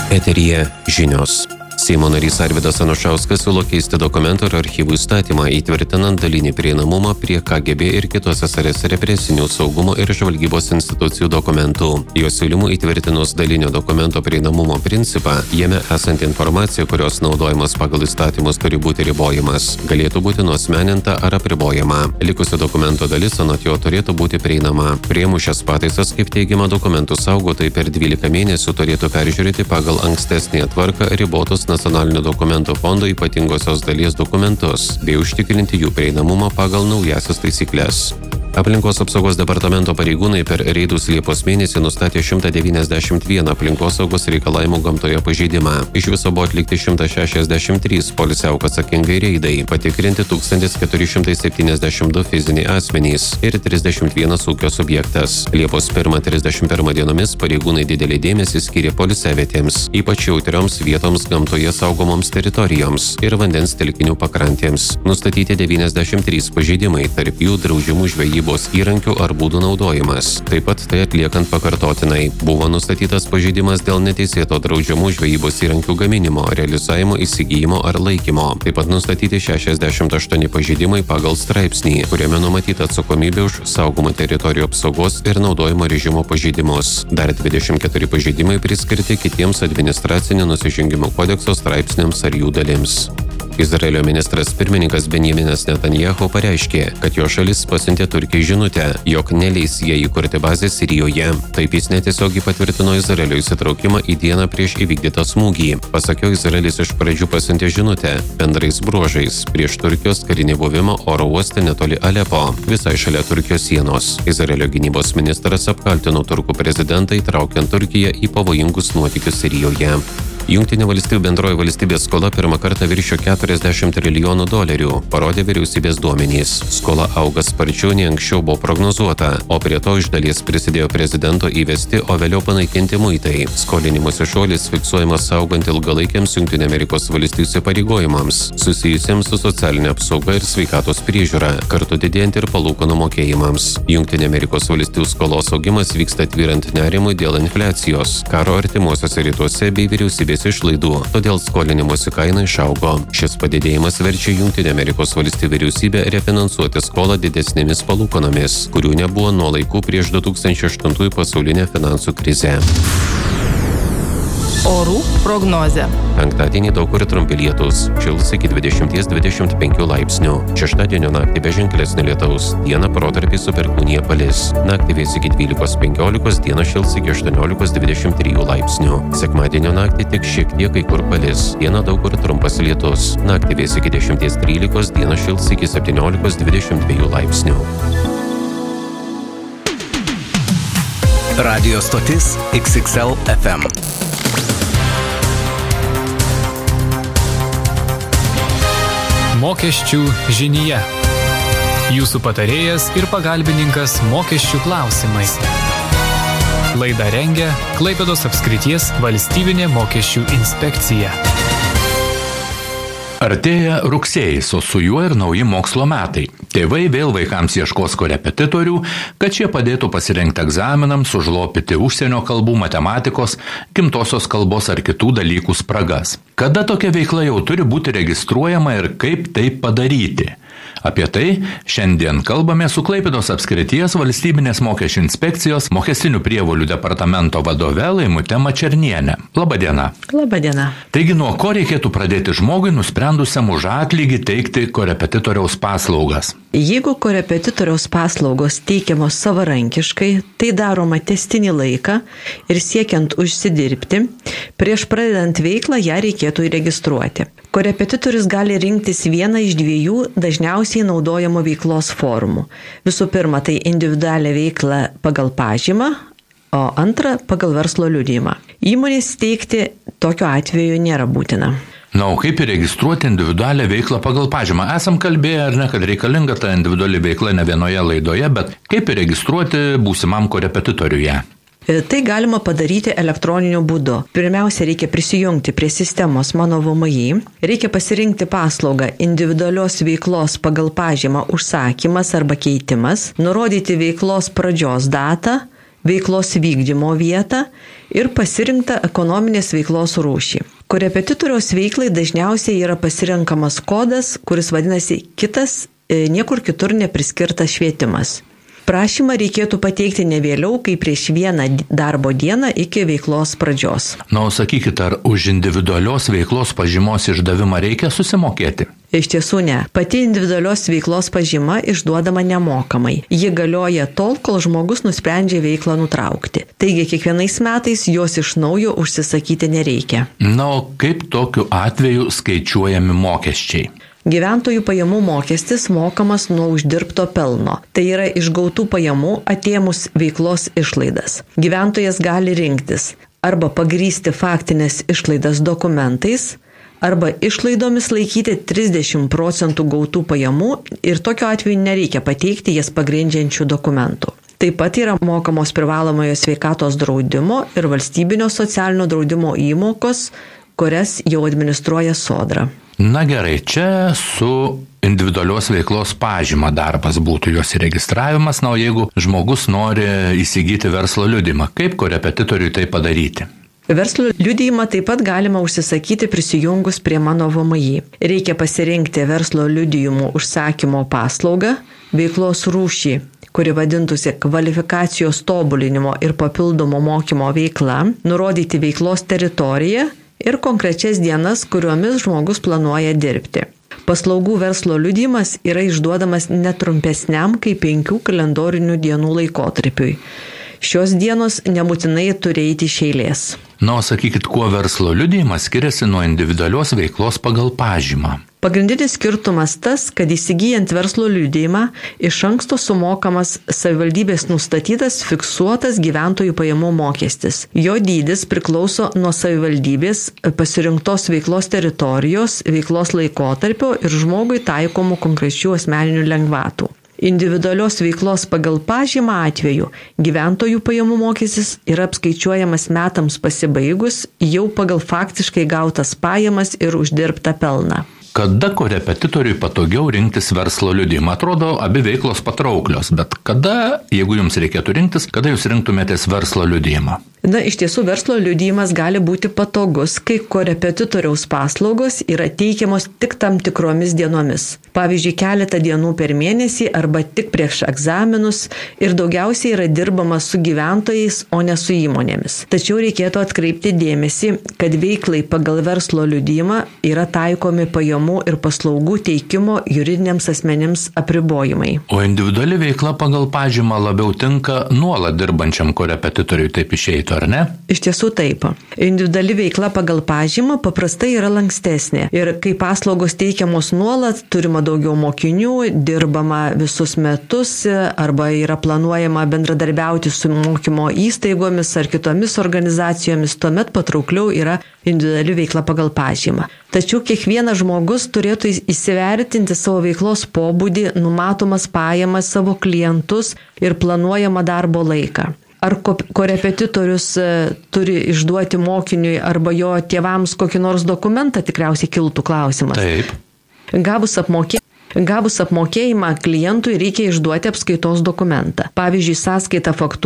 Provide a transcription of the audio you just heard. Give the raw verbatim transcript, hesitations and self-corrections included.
Eteryje žinios. Seimo narys Arvydas Anušauskas siūlo keisti dokumentų ir archyvų įstatymą, įtvirtinant dalinį prieinamumą prie K G B ir kitos S R S represinių saugumo ir žvalgybos institucijų dokumentų. Jo siūlymų įtvirtinus dalinio dokumento prieinamumo principą, jame esanti informacija, kurios naudojimas pagal įstatymus turi būti ribojimas, galėtų būti nuasmeninta ar apribojama. Likusi dokumento dalis anot jo turėtų būti prieinama. Priėmus šias pataisas, kaip teigiama, dokumentų saugotojai per dvylika mėnesių turėtų peržiūrėti pagal ankstesnę tvarką ribotus nacionalinio dokumentų fondo ypatingosios dalies dokumentus bei užtikrinti jų prieinamumą pagal naujasias taisyklės. Aplinkos apsaugos departamento pareigūnai per reidus Liepos mėnesį nustatė šimtą devyniasdešimt vieną aplinkosaugos reikalavimų gamtoje pažeidimą. Iš viso buvo atlikti šimtas šešiasdešimt trys poilsiauk atsakingai reidai, patikrinti tūkstantis keturi šimtai septyniasdešimt du fiziniai asmenys ir trisdešimt vienas ūkio subjektas. Liepos pirmą - trisdešimt pirmą dienomis pareigūnai didelį dėmesį skyrė poilsiavietėms, ypač jautrioms vietoms gamtoje saugomoms teritorijoms ir vandens telkinių pakrantėms. Nustatyti devyniasdešimt trys pažeidimai, tarp jų draudžiamų žvejybos įrankių ar būdų naudojimas. Taip pat tai atliekant pakartotinai. Buvo nustatytas pažeidimas dėl neteisėto draudžiamų žvejybos įrankių gaminimo, realizavimo, įsigijimo ar laikymo. Taip pat nustatyti šešiasdešimt aštuoni pažeidimai pagal straipsnį, kuriame numatyta atsakomybė už saugomų teritorijų apsaugos ir naudojimo režimo pažeidimus. Dar dvidešimt keturi pažeidimai priskirti kitiems administracinio nusižengimo kodekso straipsniams ar jų dalims. Izraelio ministras pirmininkas Benjaminas Netanyahu pareiškė, kad jo šalis pasiuntė Turkijai žinutę, jog neleis jai įkurti bazę Sirijoje. Taip jis netiesiogiai patvirtino Izraelio įsitraukimą į dieną prieš įvykdytą smūgį. Pasak jo, Izraelis iš pradžių pasiuntė žinutę bendrais bruožais prieš Turkijos karinį buvimą oro uoste netoli Alepo, visai šalia Turkijos sienos. Izraelio gynybos ministras apkaltino turkų prezidentą įtraukiant Turkiją į pavojingus nuotykius Sirijoje. Jungtinių valstybių bendroji valstybės skola pirmą kartą viršijo keturiasdešimt trilijonų dolerių, parodė vyriausybės duomenys. Skola auga sparčiau nei anksčiau buvo prognozuota, o prie to iš dalies prisidėjo prezidento įvesti, o vėliau panaikinti muitai. Skolinimuose šuolis fiksuojamas augant ilgalaikiams Jungtinių Amerikos valstijų įsipareigojimams, susijusiems su socialinė apsauga ir sveikatos priežiūra, kartu didėjant ir palūkanų mokėjimams. Jungtinių Amerikos valstijų skolos augimas vyksta tvyrant nerimui dėl infliacijos, karo artimuosiuose rytuose bei vyriausybės išlaidų, todėl skolinimosi kaina išaugo. Šis padidėjimas verčia Jungtinių Amerikos valstijų vyriausybę refinansuoti skolą didesnėmis palūkanomis, kurių nebuvo nuo laikų prieš du tūkstančiai aštuntųjų pasaulinę finansų krizę. Orų prognozė. Penktadienį daug kur trumpi lietūs, šils iki dvidešimt dvidešimt penkių laipsnių. Šeštadienio naktį be ženklesnio lietaus, dieną protarpiais su perkūnija palis. Naktį vės iki dvylikos penkiolikos, dieną šils iki aštuoniolikos dvidešimt trijų laipsnių. Sekmadienio naktį tik šiek tiek kai kur palis, dieną daug kur trumpas lietus. Naktį vės iki dešimt trylikos, dieną šils iki septyniolikos dvidešimt dviejų laipsnių. Radio stotis X X L F M. Mokesčių žinyje. Jūsų patarėjas ir pagalbininkas mokesčių klausimais. Laidą rengia Klaipėdos apskrities valstybinė mokesčių inspekcija. Artėja rugsėjis, o su juo ir nauji mokslo metai. Tėvai vėl vaikams ieškos korepetitorių, kad šie padėtų pasirengti egzaminams, užlopyti užsienio kalbų, matematikos, gimtosios kalbos ar kitų dalykų spragas. Kada tokia veikla jau turi būti registruojama ir kaip tai padaryti? Apie tai šiandien kalbame su Klaipėdos apskrities valstybinės mokesčių inspekcijos mokestinių prievolių departamento vadove Laimute Mačerniene. Labadiena. Labadiena. Taigi nuo ko reikėtų pradėti žmogui nusprendusiam už atlygį teikti korepetitoriaus paslaugas? Jeigu korepetitoriaus paslaugos teikiamos savarankiškai, tai daroma tęstinį laiką ir siekiant užsidirbti, prieš pradedant veiklą ją reikėtų įregistruoti. Korepetitorius gali rinktis vieną iš dviejų dažniausiai naudojamų veiklos formų. Visų pirma, tai individualią veiklą pagal pažymą, o antrą pagal verslo liudijimą. Įmonės steigti tokiu atveju nėra būtina. Na, o kaip įregistruoti individualią veiklą pagal pažymą? Esam kalbėję, ar ne, kad reikalinga ta individuali veikla ne vienoje laidoje, bet kaip įregistruoti būsimam korepetitoriui ją? Tai galima padaryti elektroniniu būdu. Pirmiausia, reikia prisijungti prie sistemos Mano V M I. Reikia pasirinkti paslaugą individualios veiklos pagal pažymą užsakymas arba keitimas, nurodyti veiklos pradžios datą veiklos vykdymo vietą ir pasirinktą ekonominės veiklos rūšį. Korepetitoriaus veiklai dažniausiai yra pasirenkamas kodas, kuris vadinasi kitas, niekur kitur nepriskirtas švietimas. Prašymą reikėtų pateikti ne vėliau, kaip prieš vieną darbo dieną iki veiklos pradžios. Na, o sakykit, ar už individualios veiklos pažymos išdavimą reikia susimokėti? Iš tiesų ne. Pati individualios veiklos pažyma išduodama nemokamai. Ji galioja tol, kol žmogus nusprendžia veiklą nutraukti. Taigi kiekvienais metais jos iš naujo užsisakyti nereikia. Na, o kaip tokiu atveju skaičiuojami mokesčiai? Gyventojų pajamų mokestis mokamas nuo uždirbto pelno. Tai yra iš gautų pajamų atėmus veiklos išlaidas. Gyventojas gali rinktis arba pagrįsti faktinės išlaidas dokumentais, arba išlaidomis laikyti trisdešimt procentų gautų pajamų ir tokiu atveju nereikia pateikti jas pagrindžiančių dokumentų. Taip pat yra mokamos privalomojo sveikatos draudimo ir valstybinio socialinio draudimo įmokos, kurias jau administruoja Sodra. Na gerai, čia su individualios veiklos pažyma darbas būtų jos įregistravimas, na o jeigu žmogus nori įsigyti verslo liudijimą, kaip korepetitoriui tai padaryti? Verslo liudijimą taip pat galima užsisakyti prisijungus prie mano V M I. Reikia pasirinkti verslo liudijimų užsakymo paslaugą, veiklos rūšį, kuri vadintųsi kvalifikacijos tobulinimo ir papildomo mokymo veikla, nurodyti veiklos teritoriją ir konkrečias dienas, kuriomis žmogus planuoja dirbti. Paslaugų verslo liudijimas yra išduodamas netrumpesniam kaip penkių kalendorinių dienų laikotarpiui. Šios dienos nebūtinai turi eiti iš eilės. Na, o sakykit, kuo verslo liudijimas skiriasi nuo individualios veiklos pagal pažymą? Pagrindinis skirtumas tas, kad įsigyjant verslo liudijimą iš anksto sumokamas savivaldybės nustatytas fiksuotas gyventojų pajamų mokestis. Jo dydis priklauso nuo savivaldybės pasirinktos veiklos teritorijos, veiklos laikotarpio ir žmogui taikomų konkrečių asmeninių lengvatų. Individualios veiklos pagal pažymą atveju gyventojų pajamų mokestis yra apskaičiuojamas metams pasibaigus jau pagal faktiškai gautas pajamas ir uždirbtą pelną. Kada korepetitoriui patogiau rinktis verslo liudijimą? Atrodo, abi veiklos patrauklios, bet kada, jeigu jums reikėtų rinktis, kada jūs rinktumėtės verslo liudijimą? Na, iš tiesų verslo liudijimas gali būti patogus, kai korepetitoriaus paslaugos yra teikiamos tik tam tikromis dienomis. Pavyzdžiui, keletą dienų per mėnesį arba tik prieš egzaminus ir daugiausiai yra dirbama su gyventojais, o ne su įmonėmis. Tačiau reikėtų atkreipti dėmesį, kad veiklai pagal verslo liudijimą yra taikomi pajamų ir paslaugų teikimo juridiniams asmenims apribojimai. O individuali veikla pagal pažymą labiau tinka nuolat dirbančiam korepetitoriui, taip išeitų, ar ne? Iš tiesų taip. Individuali veikla pagal pažymą paprastai yra lankstesnė ir kai paslaugos teikiamos nuolat, turima daugiau mokinių, dirbama visus metus arba yra planuojama bendradarbiauti su mokymo įstaigomis ar kitomis organizacijomis, tuomet patraukliau yra individuali veikla pagal pažymą. Tačiau kiekvienas žmogus turėtų įsivertinti savo veiklos pobūdį, numatomas pajamas, savo klientus ir planuojamą darbo laiką. Ar korepetitorius turi išduoti mokiniui arba jo tėvams kokį nors dokumentą, tikriausiai kiltų klausimas. Taip. Gavus apmokė... Gavus apmokėjimą klientui reikia išduoti apskaitos dokumentą. Pavyzdžiui, sąskaitą faktūrą